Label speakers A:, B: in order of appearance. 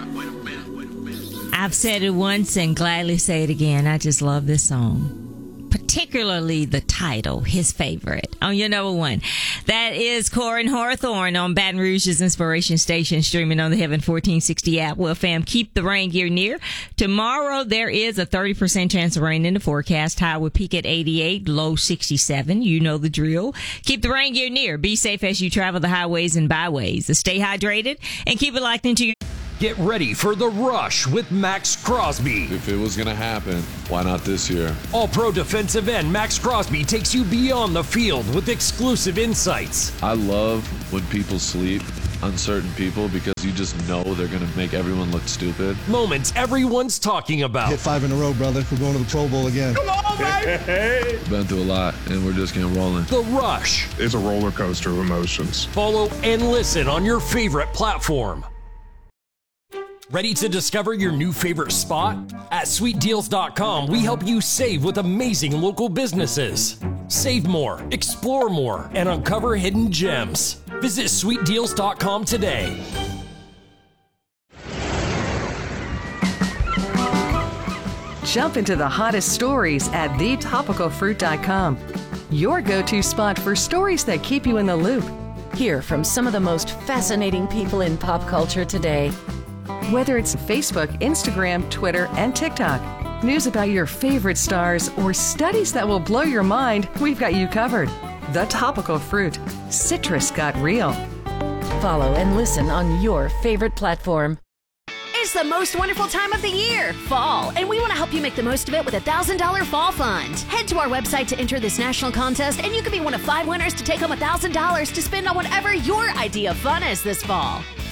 A: I've said it once and gladly say it again. I just love this song. Particularly the title, his favorite. On your number one. That is Corin Hawthorne on Baton Rouge's Inspiration Station, streaming on the Heaven 1460 app. Well, fam, keep the rain gear near. Tomorrow, there is a 30% chance of rain in the forecast. High will peak at 88, low 67. You know the drill. Keep the rain gear near. Be safe as you travel the highways and byways. Stay hydrated and keep it locked into your...
B: Get ready for The Rush with Max Crosby.
C: If it was going to happen, why not this year?
B: All-pro defensive end Max Crosby takes you beyond the field with exclusive insights.
C: I love when people sleep on certain people because you just know they're going to make everyone look stupid.
B: Moments everyone's talking about.
D: Hit 5 in a row, brother. We're going to the Pro Bowl again.
B: Come on, baby!
C: Been through a lot, and we're just getting rolling.
B: The Rush.
E: It's a roller coaster of emotions.
B: Follow and listen on your favorite platform. Ready to discover your new favorite spot? At sweetdeals.com, we help you save with amazing local businesses. Save more, explore more, and uncover hidden gems. Visit sweetdeals.com today.
F: Jump into the hottest stories at thetopicalfruit.com. Your go-to spot for stories that keep you in the loop.
G: Hear from some of the most fascinating people in pop culture today.
F: Whether it's Facebook, Instagram, Twitter, and TikTok, news about your favorite stars, or studies that will blow your mind, we've got you covered. The Topical Fruit. Citrus got real.
G: Follow and listen on your favorite platform.
H: It's the most wonderful time of the year, fall, and we want to help you make the most of it with a $1,000 fall fund. Head to our website to enter this national contest, and you could be one of 5 winners to take home $1,000 to spend on whatever your idea of fun is this fall.